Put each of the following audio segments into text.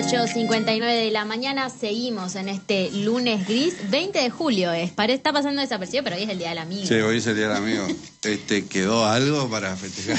8:59 de la mañana, seguimos en este lunes gris, 20 de julio está pasando desapercibido, pero hoy es el Día del Amigo. Sí, hoy es el Día del Amigo. ¿Quedó algo para festejar?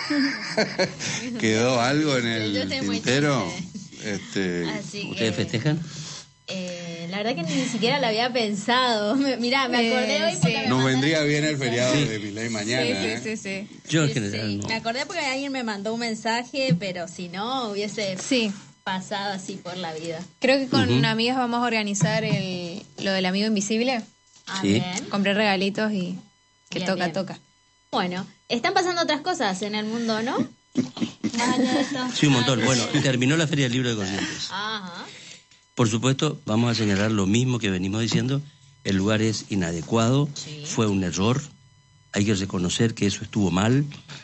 ¿Quedó algo en el tintero? ¿Ustedes festejan? La verdad que ni siquiera lo había pensado. Mirá, me acordé hoy porque nos vendría bien el feriado de Milei mañana. Sí. Yo en general no. Me acordé porque alguien me mandó un mensaje, pero si no, hubiese pasado así por la vida. Creo que con amigas vamos a organizar lo del amigo invisible. Sí. Compré regalitos y que Bien, bien. toca. Bueno, están pasando otras cosas en el mundo, ¿no? Sí, un montón. Bueno, terminó la Feria del Libro de Corrientes. Ajá. Por supuesto, vamos a señalar lo mismo que venimos diciendo. El lugar es inadecuado, fue un error. Hay que reconocer que eso estuvo mal.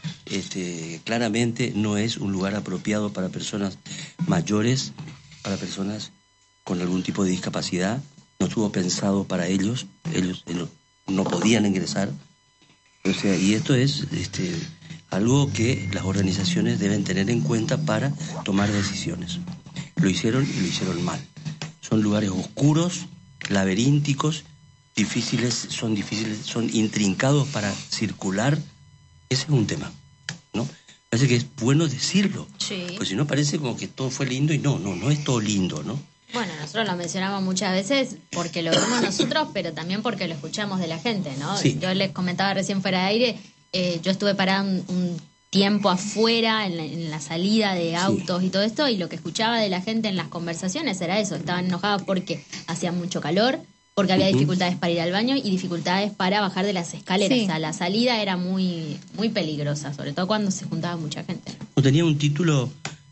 Claramente no es un lugar apropiado para personas mayores, para personas con algún tipo de discapacidad. No estuvo pensado para ellos. Ellos no podían ingresar. O sea, y esto es algo que las organizaciones deben tener en cuenta para tomar decisiones. Lo hicieron y lo hicieron mal. Son lugares oscuros, laberínticos, son intrincados para circular. Ese es un tema, ¿no? Parece que es bueno decirlo, pues si no parece como que todo fue lindo y no es todo lindo, ¿no? Bueno, nosotros lo mencionamos muchas veces porque lo vemos nosotros, pero también porque lo escuchamos de la gente, ¿no? Sí. Yo les comentaba recién fuera de aire, yo estuve parada un tiempo afuera en la salida de autos y todo esto, y lo que escuchaba de la gente en las conversaciones era eso: estaban enojados porque hacía mucho calor, porque había dificultades para ir al baño y dificultades para bajar de las escaleras. O sea, la salida era muy muy peligrosa, sobre todo cuando se juntaba mucha gente, ¿no? Tenía un título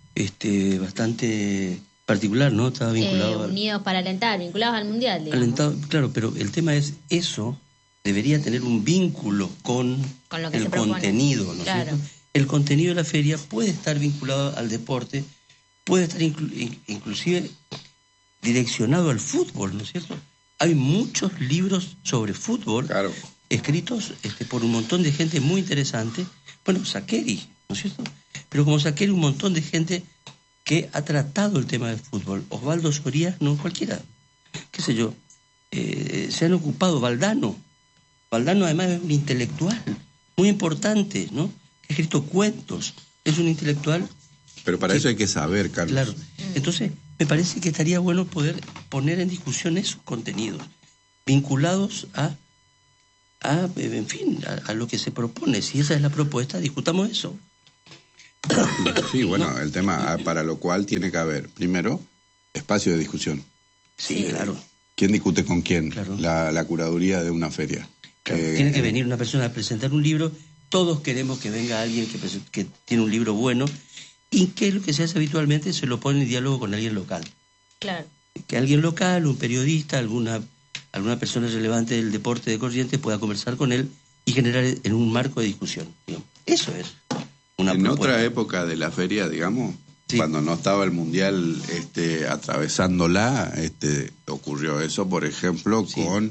bastante particular, ¿no? Estaba vinculado Unidos para alentar, vinculados al mundial, digamos. Claro, pero el tema es eso debería tener un vínculo con lo que el se propone. contenido, ¿no es cierto? El contenido de la feria puede estar vinculado al deporte, puede estar inclusive direccionado al fútbol, ¿no es cierto? Hay muchos libros sobre fútbol escritos por un montón de gente muy interesante. Bueno, Sakeri, ¿no es cierto? Pero como Sakeri, un montón de gente que ha tratado el tema del fútbol. Osvaldo Sorías, no cualquiera, qué sé yo, se han ocupado. Valdano además es un intelectual muy importante, ¿no? Ha escrito cuentos, es un intelectual. Pero para eso hay que saber, Carlos. Claro, entonces me parece que estaría bueno poder poner en discusión esos contenidos vinculados a lo que se propone. Si esa es la propuesta, discutamos eso. Sí, bueno, el tema para lo cual tiene que haber, primero, espacio de discusión. Sí, claro. ¿Quién discute con quién? Claro. La curaduría de una feria. Claro, tiene que venir una persona a presentar un libro. Todos queremos que venga alguien que tiene un libro bueno, y que es lo que se hace habitualmente, se lo pone en diálogo con alguien local. Claro. Que alguien local, un periodista, alguna persona relevante del deporte de Corrientes pueda conversar con él y generar en un marco de discusión, digamos. Eso es una En propuesta. otra época de la feria, digamos, cuando no estaba el mundial atravesándola, ocurrió eso, por ejemplo,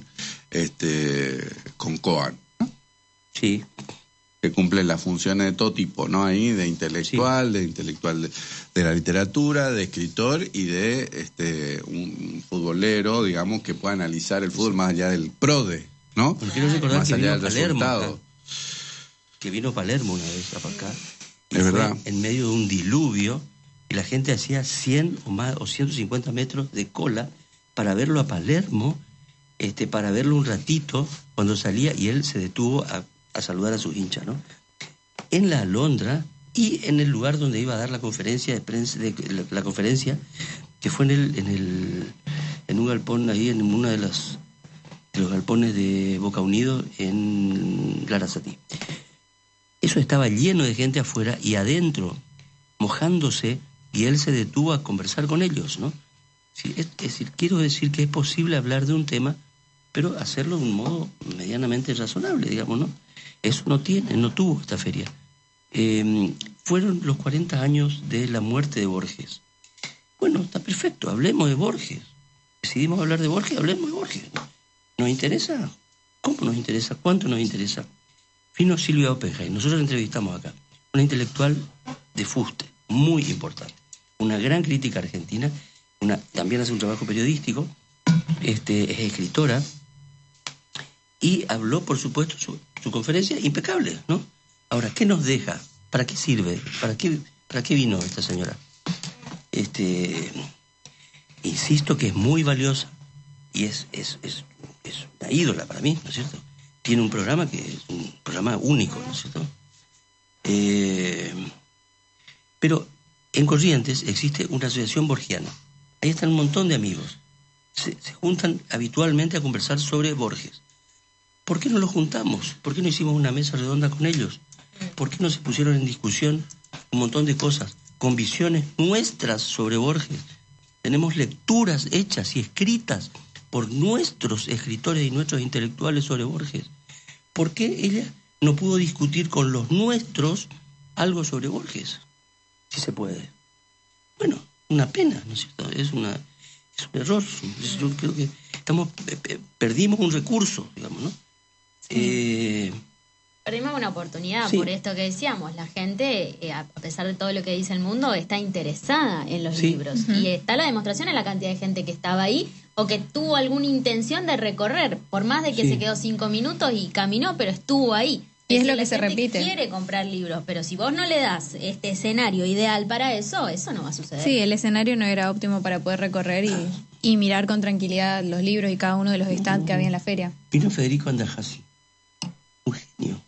con Coan, ¿no? Sí. Que cumple las funciones de todo tipo, ¿no? Ahí, de intelectual, de la literatura, de escritor y de un futbolero, digamos, que pueda analizar el fútbol más allá del PRODE, ¿no? Porque quiero recordar más que allá vino del Palermo resultado. acá. Que vino Palermo una vez para acá. Es verdad. En medio de un diluvio, y la gente hacía 100 o más o 150 metros de cola para verlo a Palermo, para verlo un ratito cuando salía, y él se detuvo a saludar a sus hinchas, ¿no? En la Alondra y en el lugar donde iba a dar la conferencia de prensa, la conferencia, que fue en un galpón ahí, en uno de los galpones de Boca Unido en Larrazatí. Eso estaba lleno de gente afuera y adentro, mojándose, y él se detuvo a conversar con ellos, ¿no? Sí, es decir, quiero decir que es posible hablar de un tema, pero hacerlo de un modo medianamente razonable, digamos, ¿no? Eso no tuvo esta feria. Fueron los 40 años de la muerte de Borges. Bueno, está perfecto, hablemos de Borges. Decidimos hablar de Borges, hablemos de Borges. ¿Nos interesa? ¿Cómo nos interesa? ¿Cuánto nos interesa? Vino Silvia Oppenheim, nosotros la entrevistamos acá, una intelectual de fuste, muy importante. una gran crítica argentina, también hace un trabajo periodístico, es escritora, y habló, por supuesto, su conferencia impecable, ¿no? Ahora, ¿qué nos deja? ¿Para qué sirve? ¿Para qué vino esta señora? Insisto que es muy valiosa y es una ídola para mí, ¿no es cierto? Tiene un programa que es un programa único, ¿no es cierto? Pero en Corrientes existe una asociación borgiana. Ahí están un montón de amigos. Se juntan habitualmente a conversar sobre Borges. ¿Por qué no los juntamos? ¿Por qué no hicimos una mesa redonda con ellos? ¿Por qué no se pusieron en discusión un montón de cosas con visiones nuestras sobre Borges? Tenemos lecturas hechas y escritas por nuestros escritores y nuestros intelectuales sobre Borges. ¿Por qué ella no pudo discutir con los nuestros algo sobre Borges? Si se puede. Bueno, una pena, ¿no es cierto? Es un error. Yo creo que perdimos un recurso, digamos, ¿no? Sí. Perdimos una oportunidad, sí. Por esto que decíamos. La gente, a pesar de todo lo que dice el mundo, está interesada en los libros. Y está la demostración en la cantidad de gente que estaba ahí o que tuvo alguna intención de recorrer, por más de que se quedó 5 minutos y caminó, pero estuvo ahí. Y es lo que se repite. Quiere comprar libros, pero si vos no le das este escenario ideal para eso no va a suceder. Sí, el escenario no era óptimo para poder recorrer y mirar con tranquilidad los libros y cada uno de los stands que había en la feria. Vino Federico Andajasi, un genio.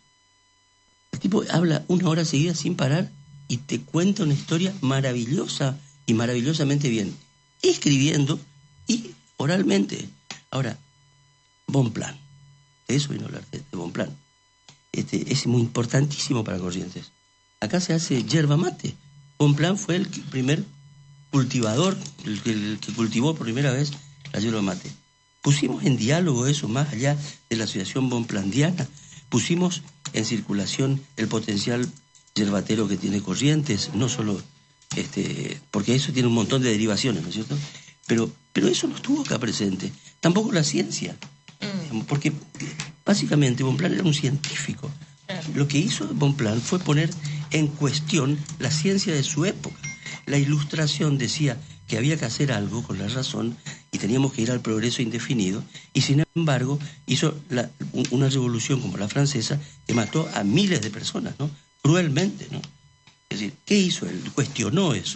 El tipo habla 1 hora seguida sin parar y te cuenta una historia maravillosa y maravillosamente bien, escribiendo y oralmente. Ahora, Bonpland, de eso vino a hablar, de Bonpland. Es muy importantísimo para Corrientes. Acá se hace yerba mate. Bonpland fue el primer cultivador, el que cultivó por primera vez la yerba mate. Pusimos en diálogo eso, más allá de la asociación bonplandiana. Pusimos en circulación el potencial yerbatero que tiene Corrientes, no solo porque eso tiene un montón de derivaciones, ¿no es cierto? Pero eso no estuvo acá presente. Tampoco la ciencia. Porque básicamente Bonpland era un científico. Lo que hizo Bonpland fue poner en cuestión la ciencia de su época. La Ilustración decía que había que hacer algo con la razón y teníamos que ir al progreso indefinido, y sin embargo hizo una revolución como la francesa que mató a miles de personas, ¿no? Cruelmente, ¿no? Es decir, ¿qué hizo él? Cuestionó eso.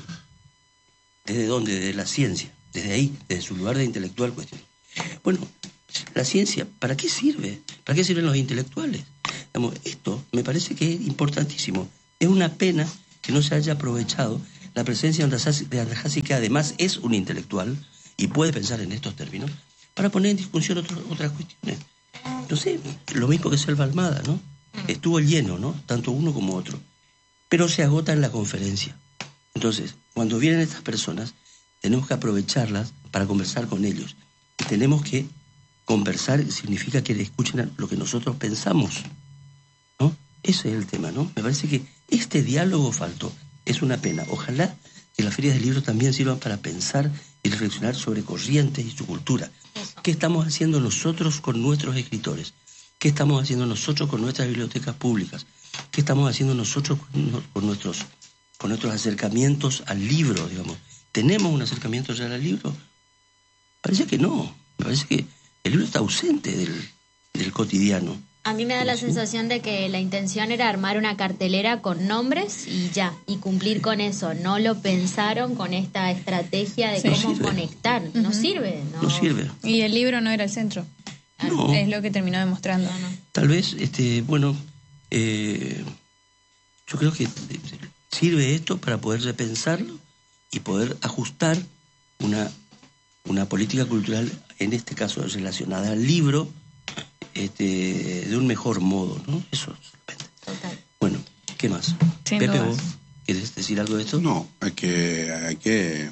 ¿Desde dónde? Desde la ciencia. Desde ahí, desde su lugar de intelectual cuestionó. Bueno, la ciencia, ¿para qué sirve? ¿Para qué sirven los intelectuales? Digamos, esto me parece que es importantísimo. Es una pena que no se haya aprovechado la presencia de Andajasi, que además es un intelectual y puede pensar en estos términos, para poner en discusión otras cuestiones. No sé, lo mismo que Selva Almada, ¿no? Estuvo lleno, ¿no? Tanto uno como otro. Pero se agota en la conferencia. Entonces, cuando vienen estas personas, tenemos que aprovecharlas para conversar con ellos. Y tenemos que conversar, significa que escuchen lo que nosotros pensamos, ¿no? Ese es el tema, ¿no? Me parece que este diálogo faltó. Es una pena. Ojalá que las ferias del libro también sirvan para pensar y reflexionar sobre Corrientes y su cultura. ¿Qué estamos haciendo nosotros con nuestros escritores? ¿Qué estamos haciendo nosotros con nuestras bibliotecas públicas? ¿Qué estamos haciendo nosotros con nuestros acercamientos al libro, digamos? ¿Tenemos un acercamiento real al libro? Parece que no. Me parece que el libro está ausente del cotidiano. A mí me da la sensación de que la intención era armar una cartelera con nombres y ya, y cumplir con eso. No lo pensaron con esta estrategia de cómo conectar. No sirve. No sirve. Y el libro no era el centro. No. Es lo que terminó demostrando. Tal vez, yo creo que sirve esto para poder repensarlo y poder ajustar una política cultural, en este caso relacionada al libro, de un mejor modo, ¿no? Eso depende. Total. Bueno, ¿qué más? Sin Pepe, dudas. ¿vos querés decir algo de esto? No, hay que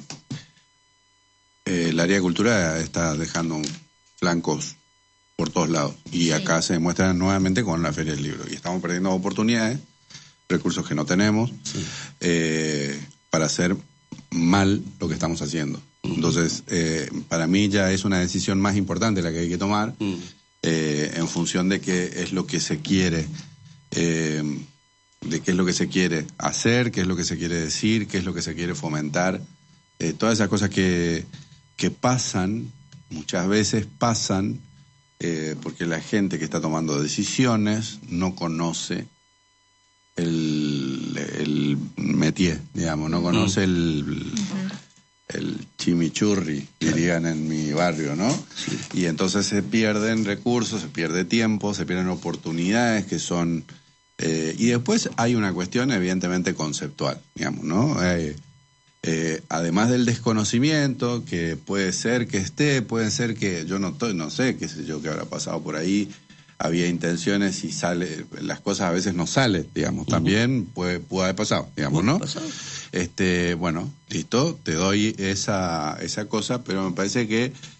el área de cultura está dejando flancos por todos lados. Y acá se demuestra nuevamente con la Feria del Libro. Y estamos perdiendo oportunidades, recursos que no tenemos, para hacer mal lo que estamos haciendo. Entonces, para mí ya es una decisión más importante la que hay que tomar, en función de qué es lo que se quiere, de qué es lo que se quiere hacer, qué es lo que se quiere decir, qué es lo que se quiere fomentar todas esas cosas que pasan, muchas veces pasan porque la gente que está tomando decisiones no conoce el métier, digamos, no conoce el chimichurri, dirían en mi barrio, ¿no? Sí. Y entonces se pierden recursos, se pierde tiempo, se pierden oportunidades que son... y después hay una cuestión evidentemente conceptual, digamos, ¿no? Además del desconocimiento, que puede ser que esté, puede ser que yo no sé, qué sé yo, qué habrá pasado por ahí, había intenciones y las cosas a veces no salen, digamos, también puede haber pasado, digamos, ¿no? Bueno, listo, te doy esa cosa, pero me parece que